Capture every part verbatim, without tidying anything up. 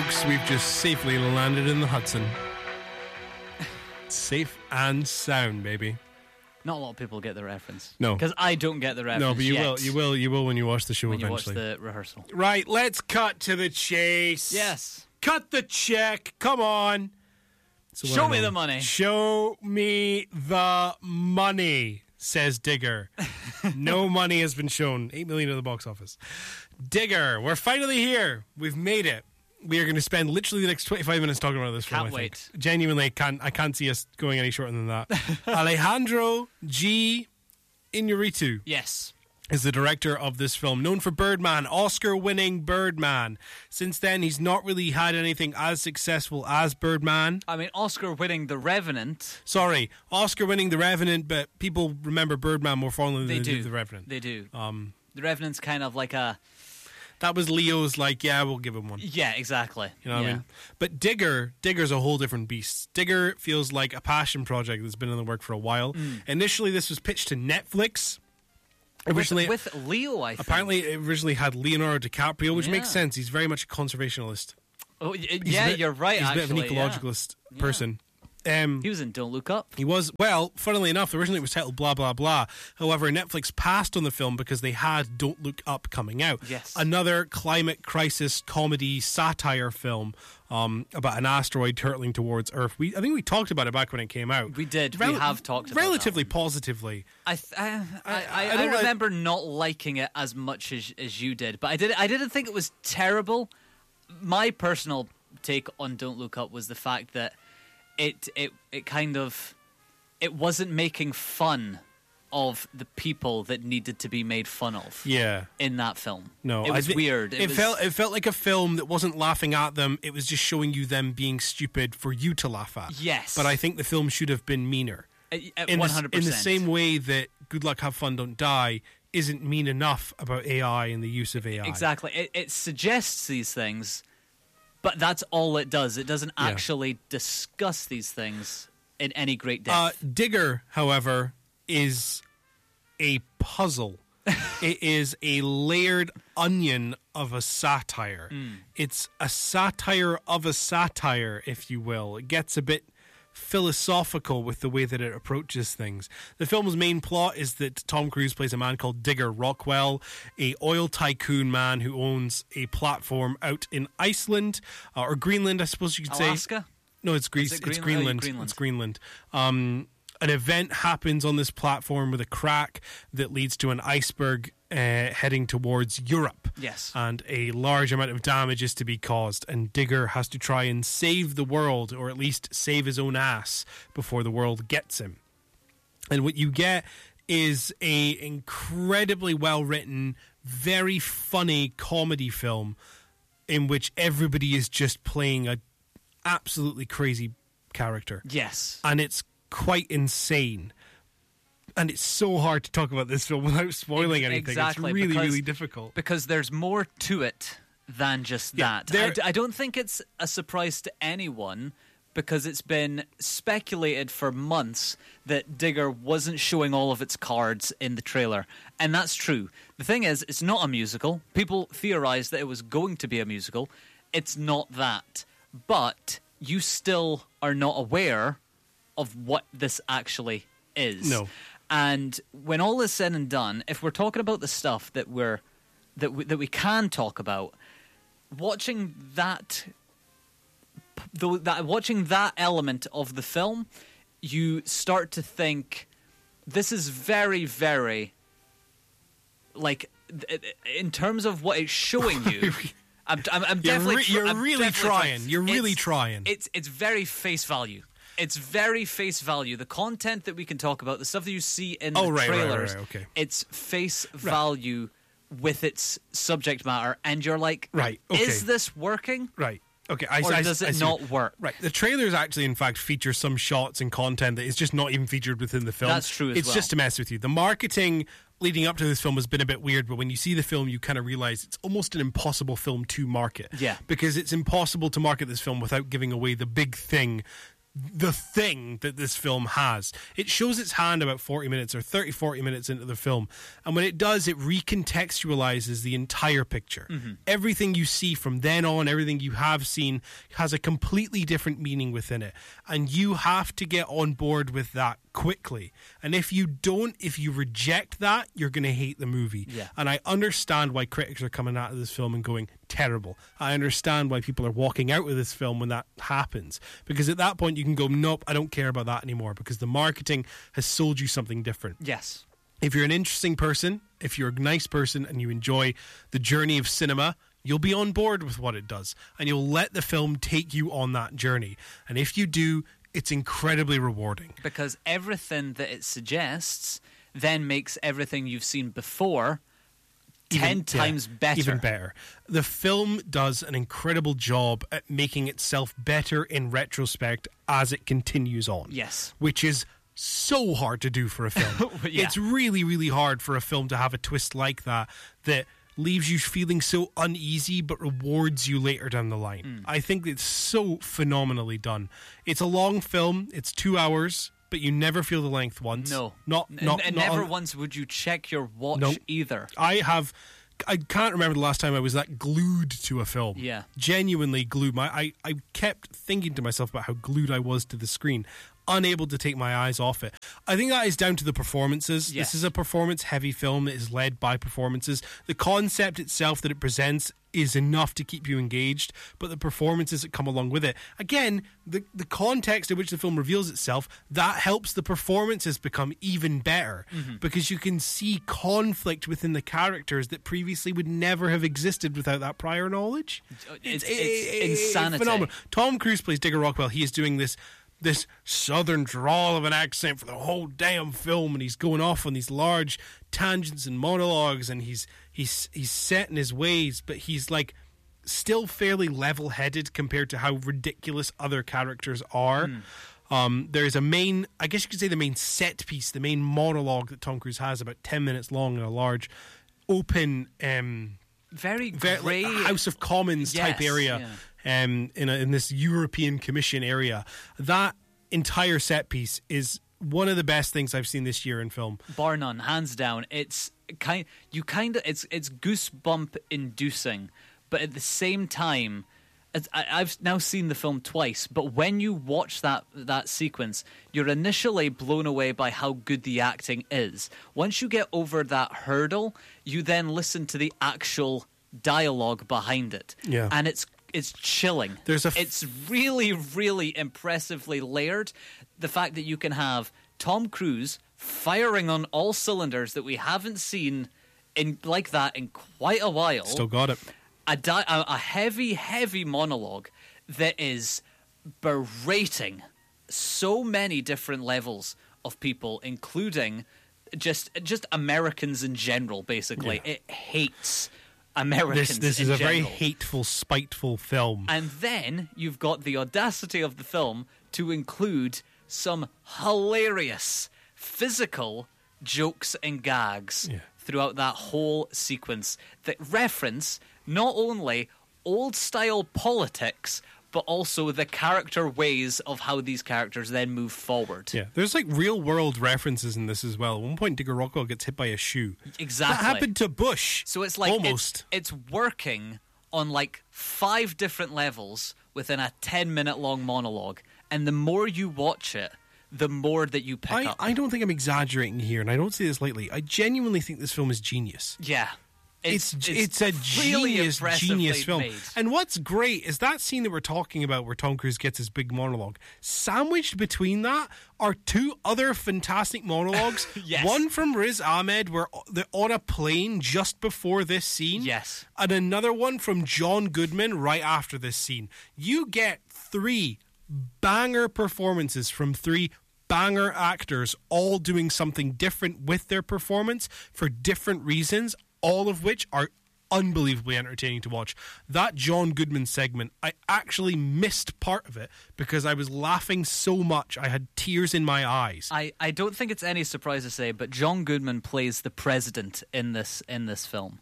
folks, we've just safely landed in the Hudson. Safe and sound, baby. Not a lot of people get the reference. No. Because I don't get the reference. No, but you yet. will, you will, you will when you watch the show when eventually. you watch the rehearsal. Right, let's cut to the chase. Yes. Cut the check. Come on. So Show me the money. Show me the money, says Digger. No money has been shown. Eight million at the box office. Digger, we're finally here. We've made it. We are going to spend literally the next twenty-five minutes talking about this film. Can't I wait. think. Genuinely, can't I can't see us going any shorter than that. Alejandro G. Iñárritu Yes. is the director of this film, known for Birdman, Oscar-winning Birdman. Since then, he's not really had anything as successful as Birdman. I mean, Oscar winning The Revenant. Sorry, Oscar-winning The Revenant, but people remember Birdman more fondly They than do. The Revenant. They do. Um, The Revenant's kind of like a... that was Leo's like, yeah, we'll give him one. Yeah, exactly. You know what yeah. I mean? But Digger, Digger's a whole different beast. Digger feels like a passion project that's been in the work for a while. Mm. Initially, this was pitched to Netflix. Originally, with, with Leo, I think. apparently, it originally had Leonardo DiCaprio, which Yeah. makes sense. He's very much a conservationalist. Oh, y- He's yeah, a bit- you're right, He's actually. a bit of an yeah. ecologicalist person. Um, He was in Don't Look Up. He was, well, funnily enough, originally it was titled Blah, Blah, Blah. However, Netflix passed on the film because they had Don't Look Up coming out. Yes. Another climate crisis comedy satire film um, about an asteroid hurtling towards Earth. We, I think we talked about it back when it came out. We did. Rel- we have talked about Relatively that positively. I, th- I, I, I, I I, don't- remember not liking it as much as, as you did, but I did. I didn't think it was terrible. My personal take on Don't Look Up was the fact that it it it kind of it wasn't making fun of the people that needed to be made fun of. Yeah. In that film, No, it was I thi- weird. It, It, was, felt it felt like a film that wasn't laughing at them. It was just showing you them being stupid for you to laugh at. Yes. But I think the film should have been meaner. one In the, hundred in percent the same way that Good Luck, Have Fun, Don't Die isn't mean enough about A I and the use of A I. Exactly. It, it suggests these things, but that's all it does. It doesn't Yeah. actually discuss these things in any great depth. Uh, Digger, however, is a puzzle. It is a layered onion of a satire. Mm. It's a satire of a satire, if you will. It gets a bit philosophical with the way that it approaches things. The film's main plot is that Tom Cruise plays a man called Digger Rockwell, a oil tycoon man who owns a platform out in Iceland, uh, or Greenland, I suppose you could say. Alaska? No, it's Greece. Is it It's Greenland? Greenland. Oh, Greenland. It's Greenland. Um, an event happens on this platform with a crack that leads to an iceberg uh, heading towards Europe. Yes. And a large amount of damage is to be caused, and Digger has to try and save the world, or at least save his own ass before the world gets him. And what you get is a incredibly well written, very funny comedy film in which everybody is just playing a absolutely crazy character. Yes. And it's quite insane. And it's so hard to talk about this film without spoiling anything. Exactly, It's really, because- really difficult. Because there's more to it than just Yeah, that. there- I, d- I don't think it's a surprise to anyone because it's been speculated for months that Digger wasn't showing all of its cards in the trailer. And that's true. The thing is, it's not a musical. People theorized that it was going to be a musical. It's not that. But you still are not aware of what this actually is. No. And when all is said and done, if we're talking about the stuff that we're that we, that we can talk about, watching that, though, that watching that element of the film, you start to think this is very, very like in terms of what it's showing you. I'm, I'm, I'm You're, definitely, re- tr- you're I'm really definitely trying. You're really It's- trying. It's it's very face value. It's very face value. The content that we can talk about, the stuff that you see in Oh, the right, right, right, trailers, right, okay. it's face value with its subject matter, and you're like, Right, okay. is this working? Right. Okay. I, Or I, does I it see- not work? Right. The trailers actually, in fact, feature some shots and content that is just not even featured within the film. That's true as It's well. just to mess with you. The marketing leading up to this film has been a bit weird, but when you see the film, you kind of realize it's almost an impossible film to market. Yeah. Because it's impossible to market this film without giving away the big thing the thing that this film has. It shows its hand about forty minutes or thirty, forty minutes into the film. And when it does, it recontextualizes the entire picture. Mm-hmm. Everything you see from then on, everything you have seen has a completely different meaning within it. And you have to get on board with that quickly. And if you don't, if you reject that, you're going to hate the movie. Yeah. And I understand why critics are coming out of this film and going, terrible. I understand why people are walking out of this film when that happens. Because at that point you can go, nope, I don't care about that anymore, because the marketing has sold you something different. Yes. If you're an interesting person, if you're a nice person and you enjoy the journey of cinema, you'll be on board with what it does. And you'll let the film take you on that journey. And if you do, it's incredibly rewarding. Because everything that it suggests then makes everything you've seen before ten Even, times yeah, better. Even better. The film does an incredible job at making itself better in retrospect as it continues on. Yes. Which is so hard to do for a film. Yeah. It's really, really hard for a film to have a twist like that that leaves you feeling so uneasy but rewards you later down the line. Mm. I think it's so phenomenally done. It's a long film. It's two hours, but you never feel the length once. No. Not, not, and not never on, once would you check your watch Nope. either. I have... I can't remember the last time I was that glued to a film. Yeah. Genuinely glued. My, I, I kept thinking to myself about how glued I was to the screen, unable to take my eyes off it. I think that is down to the performances. Yes. This is a performance-heavy film that is led by performances. The concept itself that it presents is enough to keep you engaged, but the performances that come along with it, again, the, the context in which the film reveals itself, that helps the performances become even better, mm-hmm. because you can see conflict within the characters that previously would never have existed without that prior knowledge. It's, it's, it, it's insanity. Phenomenal. Tom Cruise plays Digger Rockwell. He is doing this this southern drawl of an accent for the whole damn film, and he's going off on these large tangents and monologues, and he's he's he's set in his ways, but he's like still fairly level-headed compared to how ridiculous other characters are. Mm. Um, there's a main, I guess you could say the main set piece, the main monologue that Tom Cruise has, about ten minutes long, in a large open um, very, very great like House of Commons yes, type area. Yeah. Um, in, a, in this European Commission area. That entire set piece is one of the best things I've seen this year in film. Bar none, hands down. It's kind you kind of it's it's goosebump inducing, but at the same time, it's, I, I've now seen the film twice. But when you watch that that sequence, you're initially blown away by how good the acting is. Once you get over that hurdle, you then listen to the actual dialogue behind it, yeah, and it's. It's chilling. There's a f- it's really, really impressively layered. The fact that you can have Tom Cruise firing on all cylinders that we haven't seen in like that in quite a while. Still got it. A, di- a, a heavy, heavy monologue that is berating so many different levels of people, including just just Americans in general, basically. Yeah. It hates Americans. This, this in is a general. very hateful, spiteful film. And then you've got the audacity of the film to include some hilarious physical jokes and gags yeah. throughout that whole sequence that reference not only old-style politics, but also the character ways of how these characters then move forward. Yeah, there's like real world references in this as well. At one point, Digger Rockwell gets hit by a shoe. Exactly. That happened to Bush. So it's like almost. It's, it's working on like five different levels within a ten minute long monologue, and the more you watch it, the more that you pick I, up. I don't think I'm exaggerating here, and I don't say this lightly. I genuinely think this film is genius. Yeah. It's It's, it's, a really genius, impressively genius film. made. And what's great is that scene that we're talking about where Tom Cruise gets his big monologue. Sandwiched between that are two other fantastic monologues. Yes. One from Riz Ahmed, where they're on a plane just before this scene. Yes. And another one from John Goodman right after this scene. You get three banger performances from three banger actors, all doing something different with their performance for different reasons, all of which are unbelievably entertaining to watch. That John Goodman segment, I actually missed part of it because I was laughing so much I had tears in my eyes. I, I don't think it's any surprise to say, but John Goodman plays the president in this in this film.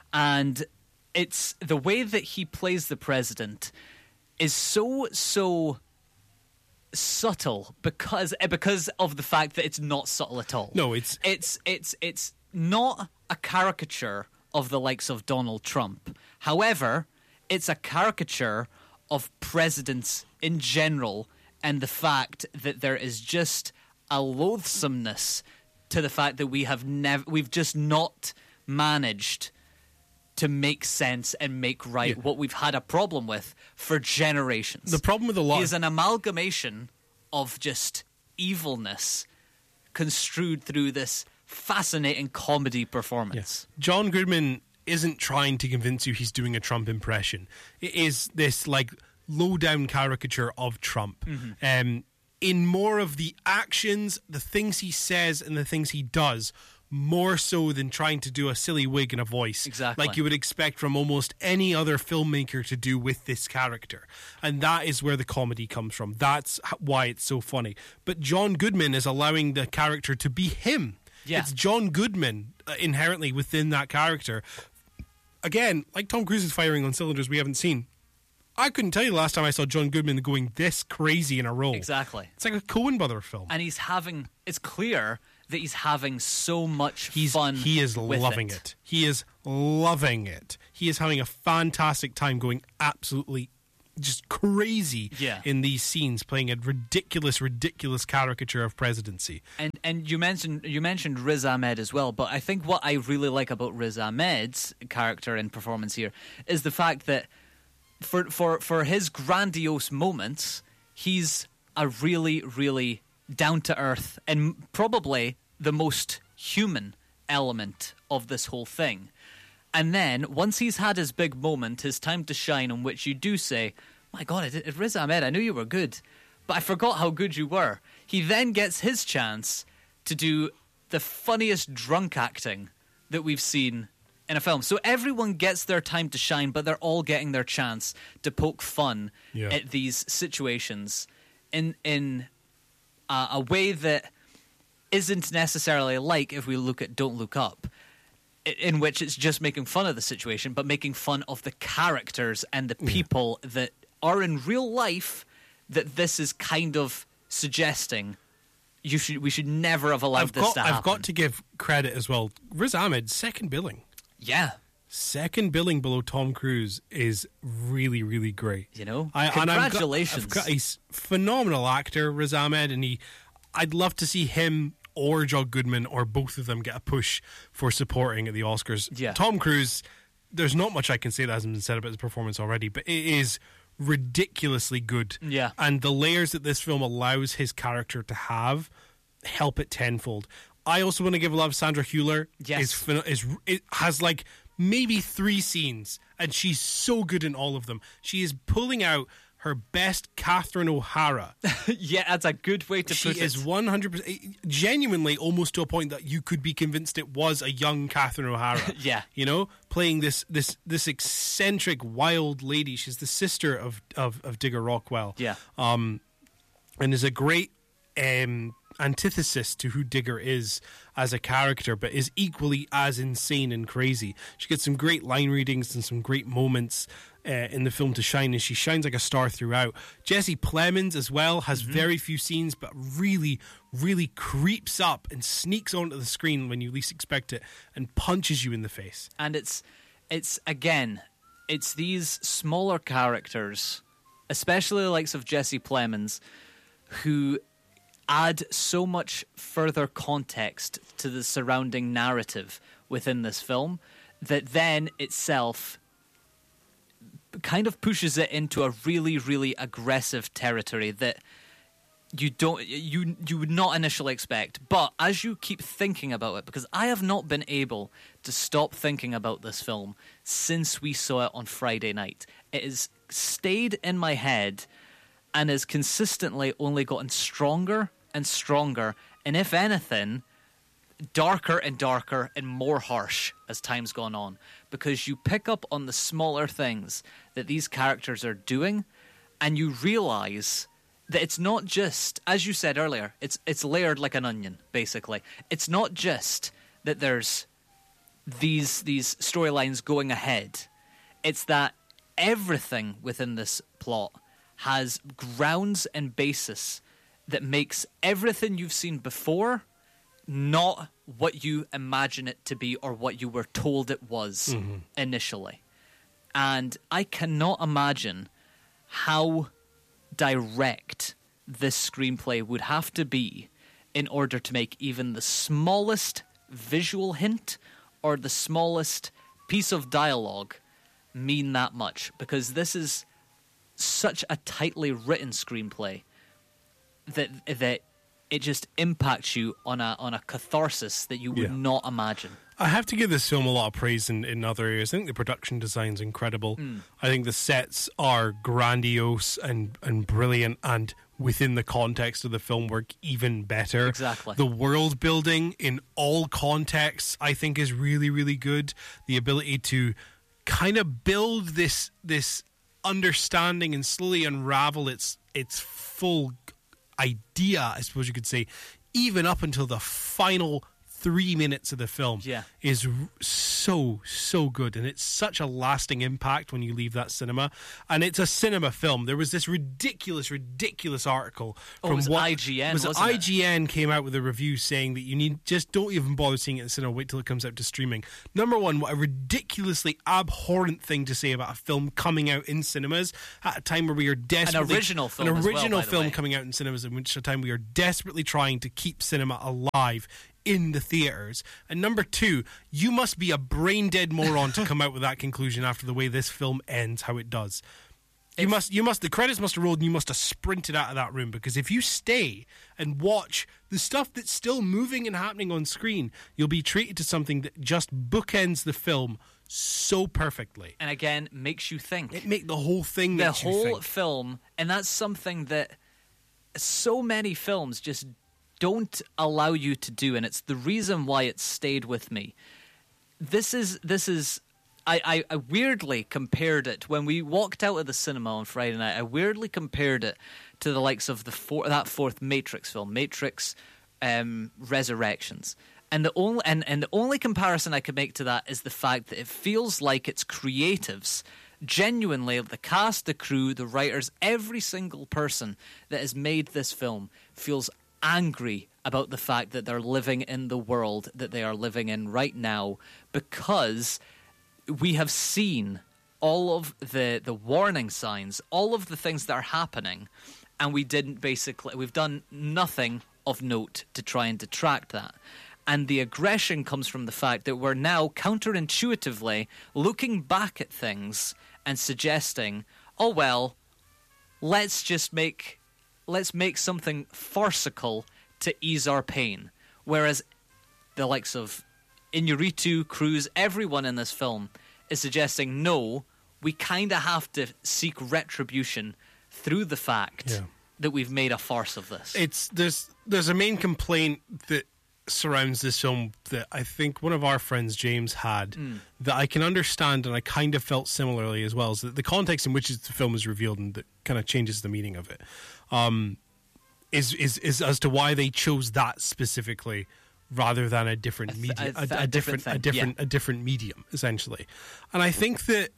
And it's the way that he plays the president is so, so subtle because because of the fact that it's not subtle at all. No, it's it's it's it's not a caricature of the likes of Donald Trump. However, it's a caricature of presidents in general, and the fact that there is just a loathsomeness to the fact that we have never we've just not managed to make sense and make right Yeah. what we've had a problem with for generations. the problem with a lot. He of is an amalgamation of just evilness construed through this fascinating comedy performance. John Goodman isn't trying to convince you he's doing a Trump impression. It is this like low down caricature of Trump. Mm-hmm. Um, in more of the actions, the things he says, and the things he does, more so than trying to do a silly wig and a voice, Exactly. like you would expect from almost any other filmmaker to do with this character. And that is where the comedy comes from. That's h- why it's so funny. But John Goodman is allowing the character to be him. Yeah. It's John Goodman uh, inherently within that character. Again, like Tom Cruise is firing on cylinders we haven't seen. I couldn't tell you the last time I saw John Goodman going this crazy in a role. Exactly. It's like a Coen brother film. And he's having, it's clear that he's having so much He's, fun. he is with loving it. it. He is loving it. He is having a fantastic time going absolutely just crazy Yeah. in these scenes, playing a ridiculous, ridiculous caricature of presidency. And and you mentioned you mentioned Riz Ahmed as well, but I think what I really like about Riz Ahmed's character and performance here is the fact that for for for his grandiose moments, he's a really really down to earth and probably the most human element of this whole thing. And then once he's had his big moment, his time to shine, on which you do say, "My God, it, it, Riz Ahmed, I knew you were good, but I forgot how good you were." He then gets his chance to do the funniest drunk acting that we've seen in a film. So everyone gets their time to shine, but they're all getting their chance to poke fun Yeah. at these situations in in uh, a way that isn't necessarily like if we look at Don't Look Up, i- in which it's just making fun of the situation, but making fun of the characters and the people that are in real life that this is kind of suggesting you should we should never have allowed I've this got, to happen. I've got to give credit as well. Riz Ahmed, second billing. Yeah. Second billing below Tom Cruise is really, really great. You know? I, and I've got- Congratulations. I've got, he's a phenomenal actor, Riz Ahmed, and he. I'd love to see him or John Goodman or both of them get a push for supporting at the Oscars. Yeah. Tom Cruise, there's not much I can say that hasn't been said about his performance already, but it is ridiculously good. Yeah. And the layers that this film allows his character to have help it tenfold. I also want to give a lot of Sandra Hüller. Yes. Is, phen- is it has like maybe three scenes, and she's so good in all of them. She is pulling out her best Catherine O'Hara. Yeah, that's a good way to She put is it. one hundred percent genuinely almost to a point that you could be convinced it was a young Catherine O'Hara. Yeah. You know, playing this this this eccentric wild lady. She's the sister of of, of Digger Rockwell. Yeah. Um and is a great um antithesis to who Digger is as a character, but is equally as insane and crazy. She gets some great line readings and some great moments uh, in the film to shine, and she shines like a star throughout. Jesse Plemons as well has very few scenes, but really, really creeps up and sneaks onto the screen when you least expect it and punches you in the face. And it's it's again, it's these smaller characters, especially the likes of Jesse Plemons, who add so much further context to the surrounding narrative within this film that then itself kind of pushes it into a really, really aggressive territory that you don't you you would not initially expect. But as you keep thinking about it, because I have not been able to stop thinking about this film since we saw it on Friday night. It has stayed in my head and has consistently only gotten stronger and stronger, and if anything, darker and darker and more harsh as time's gone on, because you pick up on the smaller things that these characters are doing, and you realize that it's not just, as you said earlier, it's it's layered like an onion, basically. It's not just that there's these these storylines going ahead. It's that everything within this plot has grounds and basis that makes everything you've seen before not what you imagine it to be or what you were told it was mm-hmm. initially. And I cannot imagine how direct this screenplay would have to be in order to make even the smallest visual hint or the smallest piece of dialogue mean that much. Because this is such a tightly written screenplay that that it just impacts you on a on a catharsis that you would yeah. not imagine. I have to give this film a lot of praise in, in other areas. I think the production design's incredible. Mm. I think the sets are grandiose and, and brilliant, and within the context of the film work even better. Exactly. The world building in all contexts I think is really, really good. The ability to kind of build this this understanding and slowly unravel its its full idea, I suppose you could say, even up until the final three minutes of the film yeah. is so, so good. And it's such a lasting impact when you leave that cinema. And it's a cinema film. There was this ridiculous, ridiculous article oh, from it was what I G N, was wasn't I G N it? Came out with a review saying that you need just don't even bother seeing it in the cinema. Wait till it comes out to streaming. Number one, what a ridiculously abhorrent thing to say about a film coming out in cinemas at a time where we are desperately an original film, an original as well, film way. coming out in cinemas, in which a time we are desperately trying to keep cinema alive in the theaters. And number two, you must be a brain dead moron to come out with that conclusion after the way this film ends, how it does. You if, must, you must, the credits must have rolled and you must have sprinted out of that room, because if you stay and watch the stuff that's still moving and happening on screen, you'll be treated to something that just bookends the film so perfectly. And again, makes you think. It makes the whole thing the makes you whole think. film, and that's something that so many films just don't allow you to do, and it's the reason why it stayed with me. This is this is I, I, I weirdly compared it when we walked out of the cinema on Friday night. I weirdly compared it to the likes of the four, that fourth Matrix film, Matrix um, Resurrections, and the only and, and the only comparison I could make to that is the fact that it feels like its creatives, genuinely, the cast, the crew, the writers, every single person that has made this film feels angry about the fact that they're living in the world that they are living in right now, because we have seen all of the the warning signs, all of the things that are happening, and we didn't basically we've done nothing of note to try and detract that. And the aggression comes from the fact that we're now counterintuitively looking back at things and suggesting, oh well, let's just make let's make something farcical to ease our pain. Whereas the likes of Iñárritu, Cruz, everyone in this film is suggesting, no, we kind of have to seek retribution through the fact yeah. that we've made a farce of this. It's there's there's a main complaint that surrounds this film that I think one of our friends, James, had mm. that I can understand, and I kind of felt similarly as well, is that the context in which the film is revealed and that kind of changes the meaning of it. Um, is, is is as to why they chose that specifically rather than a different th- medium, a, th- a, a, a different, different a different, yeah. a different medium, essentially. And I think that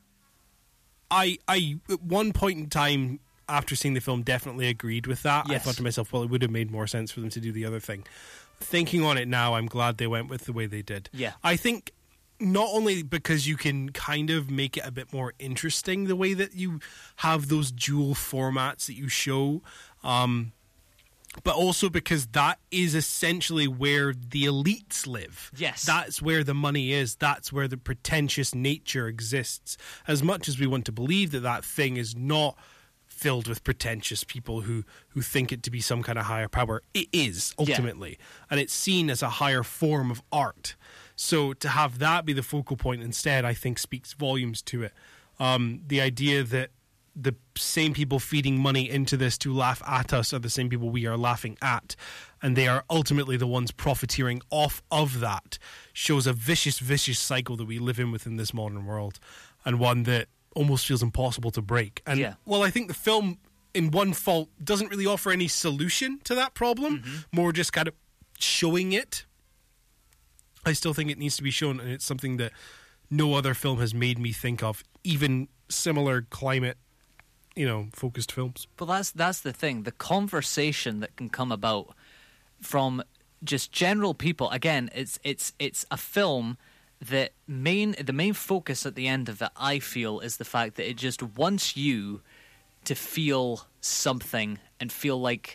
I, I at one point in time after seeing the film, definitely agreed with that. Yes. I thought to myself, well, it would have made more sense for them to do the other thing. Thinking on it now, I'm glad they went with the way they did. Yeah, I think. Not only because you can kind of make it a bit more interesting the way that you have those dual formats that you show, um, but also because that is essentially where the elites live. Yes. That's where the money is. That's where the pretentious nature exists. As much as we want to believe that that thing is not filled with pretentious people who, who think it to be some kind of higher power, it is, ultimately. Yeah. And it's seen as a higher form of art. So to have that be the focal point instead, I think speaks volumes to it. Um, the idea that the same people feeding money into this to laugh at us are the same people we are laughing at, and they are ultimately the ones profiteering off of that, shows a vicious, vicious cycle that we live in within this modern world, and one that almost feels impossible to break. And yeah. well, I think the film, in one fault, doesn't really offer any solution to that problem, mm-hmm. more just kind of showing it. I still think it needs to be shown, and it's something that no other film has made me think of. Even similar climate you know, focused films. But that's that's the thing. The conversation that can come about from just general people. Again, it's it's it's a film that main the main focus at the end of it, I feel, is the fact that it just wants you to feel something and feel like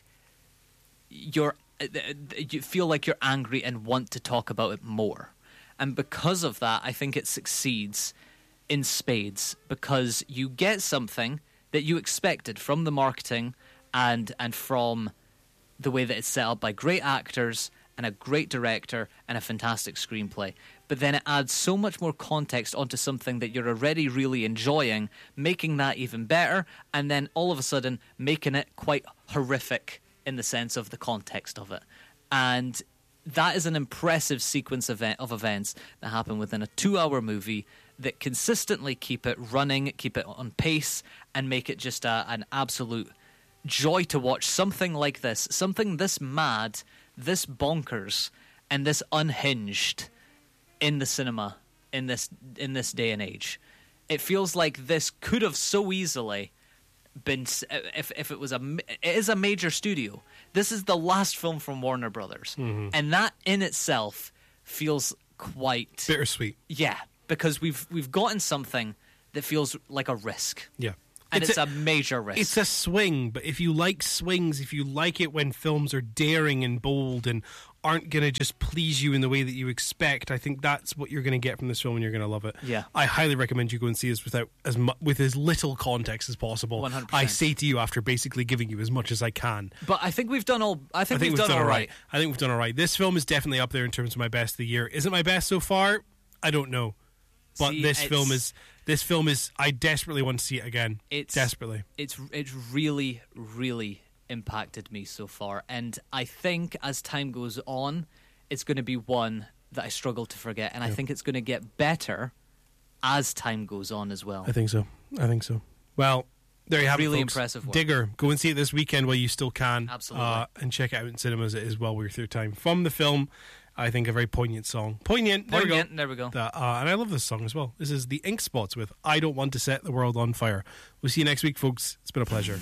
you're you feel like you're angry and want to talk about it more. And because of that, I think it succeeds in spades, because you get something that you expected from the marketing and and from the way that it's set up by great actors and a great director and a fantastic screenplay. But then it adds so much more context onto something that you're already really enjoying, making that even better, and then all of a sudden making it quite horrific in the sense of the context of it. And that is an impressive sequence event of events that happen within a two-hour movie that consistently keep it running, keep it on pace, and make it just a, an absolute joy to watch something like this, something this mad, this bonkers, and this unhinged in the cinema in this in this day and age. It feels like this could have so easily been, if if it was a it is a major studio. This is the last film from Warner Brothers, mm-hmm. and that in itself feels quite bittersweet. Yeah, because we've we've gotten something that feels like a risk. Yeah. And it's, it's a, a major risk. It's a swing, but if you like swings, if you like it when films are daring and bold and aren't going to just please you in the way that you expect, I think that's what you're going to get from this film, and you're going to love it. Yeah. I highly recommend you go and see this without as mu- with as little context as possible. one hundred percent. I say to you after basically giving you as much as I can. But I think we've done all. I think, I think we've, we've done, done all all right. right. I think we've done all right. This film is definitely up there in terms of my best of the year. Is it my best so far? I don't know. But See, this it's- film is this film is I desperately want to see it again. It's desperately. It's it's really really impacted me so far, and I think as time goes on, it's going to be one that I struggle to forget, and yeah. I think it's going to get better as time goes on as well. I think so. I think so. Well, there you have really it, folks. Impressive work. Digger, go and see it this weekend while you still can. Absolutely. Uh, and check it out in cinemas as well while you're through time. From the film, I think a very poignant song. Poignant. There Poignant. we go. There we go. That, uh, and I love this song as well. This is the Ink Spots with I Don't Want to Set the World on Fire. We'll see you next week, folks. It's been a pleasure.